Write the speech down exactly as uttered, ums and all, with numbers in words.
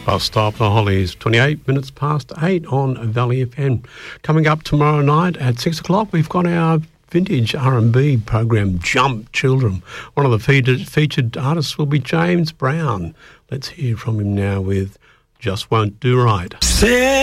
Bus stop, the Hollies, twenty-eight minutes past eight on Valley F M. Coming up tomorrow night at six o'clock, we've got our vintage R and B program, Jump Children. One of the featured, featured artists will be James Brown. Let's hear from him now with Just Won't Do Right. Say